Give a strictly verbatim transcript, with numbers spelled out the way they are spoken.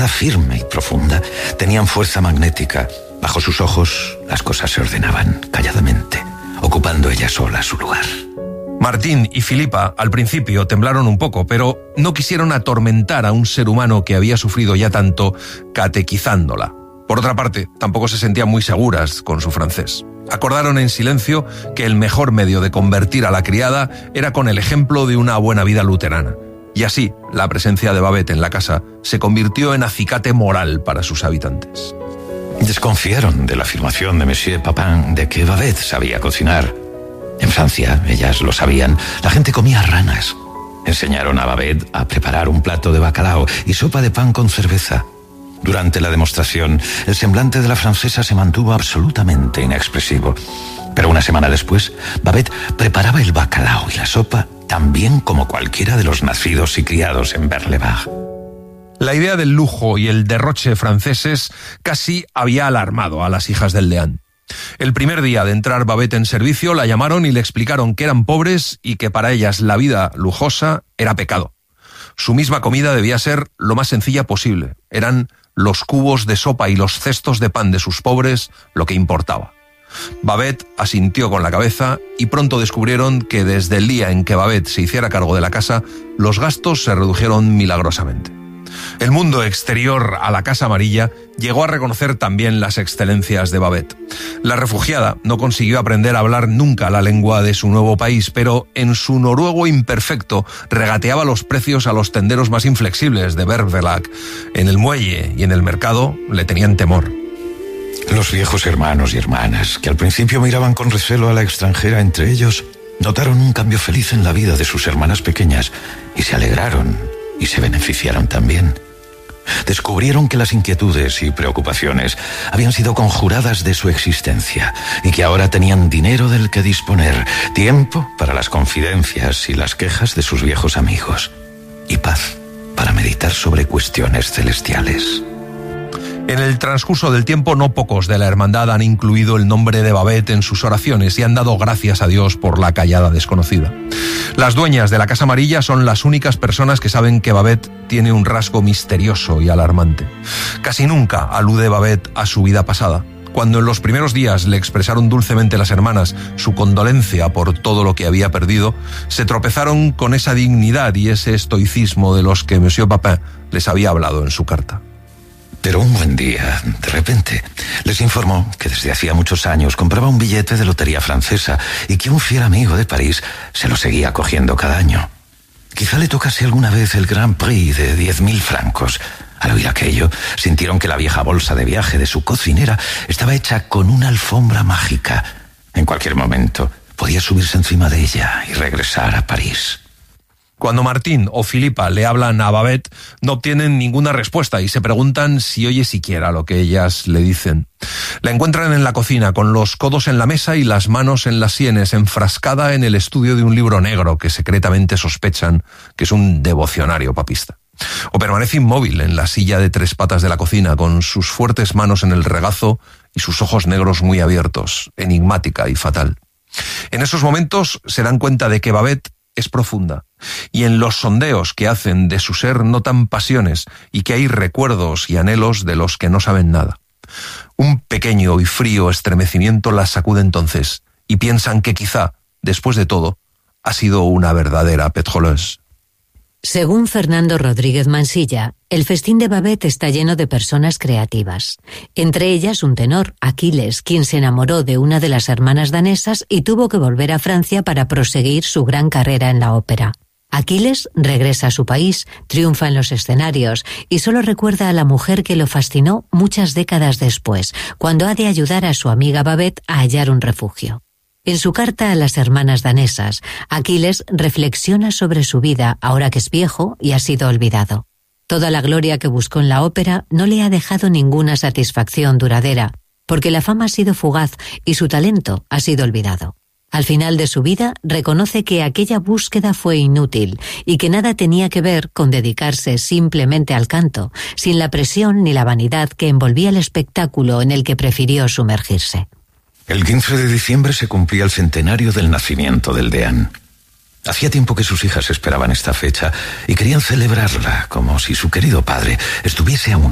mirada firme y profunda tenían fuerza magnética. Bajo sus ojos las cosas se ordenaban calladamente, ocupando ella sola su lugar. Martín y Filipa al principio temblaron un poco, pero no quisieron atormentar a un ser humano que había sufrido ya tanto catequizándola. Por otra parte, tampoco se sentían muy seguras con su francés. Acordaron en silencio que el mejor medio de convertir a la criada era con el ejemplo de una buena vida luterana. Y así, la presencia de Babette en la casa se convirtió en acicate moral para sus habitantes. Desconfiaron de la afirmación de Monsieur Papin de que Babette sabía cocinar. En Francia, ellas lo sabían, la gente comía ranas. Enseñaron a Babette a preparar un plato de bacalao y sopa de pan con cerveza. Durante la demostración, el semblante de la francesa se mantuvo absolutamente inexpresivo. Pero una semana después, Babette preparaba el bacalao y la sopa tan bien como cualquiera de los nacidos y criados en Berlevar. La idea del lujo y el derroche franceses casi había alarmado a las hijas del deán. El primer día de entrar Babette en servicio, la llamaron y le explicaron que eran pobres y que para ellas la vida lujosa era pecado. Su misma comida debía ser lo más sencilla posible. Eran los cubos de sopa y los cestos de pan de sus pobres lo que importaba. Babette asintió con la cabeza y pronto descubrieron que desde el día en que Babette se hiciera cargo de la casa, los gastos se redujeron milagrosamente. El mundo exterior a la Casa Amarilla llegó a reconocer también las excelencias de Babette. La refugiada no consiguió aprender a hablar nunca la lengua de su nuevo país, pero en su noruego imperfecto regateaba los precios a los tenderos más inflexibles de Bergerac. En el muelle y en el mercado le tenían temor. Los viejos hermanos y hermanas, que al principio miraban con recelo a la extranjera entre ellos, notaron un cambio feliz en la vida de sus hermanas pequeñas y se alegraron y se beneficiaron también. Descubrieron que las inquietudes y preocupaciones habían sido conjuradas de su existencia y que ahora tenían dinero del que disponer, tiempo para las confidencias y las quejas de sus viejos amigos y paz para meditar sobre cuestiones celestiales. En el transcurso del tiempo, no pocos de la hermandad han incluido el nombre de Babette en sus oraciones y han dado gracias a Dios por la callada desconocida. Las dueñas de la Casa Amarilla son las únicas personas que saben que Babette tiene un rasgo misterioso y alarmante. Casi nunca alude Babette a su vida pasada. Cuando en los primeros días le expresaron dulcemente las hermanas su condolencia por todo lo que había perdido, se tropezaron con esa dignidad y ese estoicismo de los que Monsieur Papin les había hablado en su carta. Pero un buen día, de repente, les informó que desde hacía muchos años compraba un billete de lotería francesa y que un fiel amigo de París se lo seguía cogiendo cada año. Quizá le tocase alguna vez el Grand Prix de diez mil francos. Al oír aquello, sintieron que la vieja bolsa de viaje de su cocinera estaba hecha con una alfombra mágica. En cualquier momento, podía subirse encima de ella y regresar a París. Cuando Martín o Filipa le hablan a Babette, no obtienen ninguna respuesta y se preguntan si oye siquiera lo que ellas le dicen. La encuentran en la cocina, con los codos en la mesa y las manos en las sienes, enfrascada en el estudio de un libro negro que secretamente sospechan que es un devocionario papista. O permanece inmóvil en la silla de tres patas de la cocina, con sus fuertes manos en el regazo y sus ojos negros muy abiertos, enigmática y fatal. En esos momentos se dan cuenta de que Babette es profunda, y en los sondeos que hacen de su ser notan pasiones y que hay recuerdos y anhelos de los que no saben nada. Un pequeño y frío estremecimiento las sacude entonces y piensan que quizá, después de todo, ha sido una verdadera pétroleuse. Según Fernando Rodríguez Mansilla, el festín de Babette está lleno de personas creativas. Entre ellas un tenor, Aquiles, quien se enamoró de una de las hermanas danesas y tuvo que volver a Francia para proseguir su gran carrera en la ópera. Aquiles regresa a su país, triunfa en los escenarios y solo recuerda a la mujer que lo fascinó muchas décadas después, cuando ha de ayudar a su amiga Babette a hallar un refugio. En su carta a las hermanas danesas, Aquiles reflexiona sobre su vida ahora que es viejo y ha sido olvidado. Toda la gloria que buscó en la ópera no le ha dejado ninguna satisfacción duradera, porque la fama ha sido fugaz y su talento ha sido olvidado. Al final de su vida, reconoce que aquella búsqueda fue inútil y que nada tenía que ver con dedicarse simplemente al canto, sin la presión ni la vanidad que envolvía el espectáculo en el que prefirió sumergirse. El quince de diciembre se cumplía el centenario del nacimiento del deán. Hacía tiempo que sus hijas esperaban esta fecha y querían celebrarla como si su querido padre estuviese aún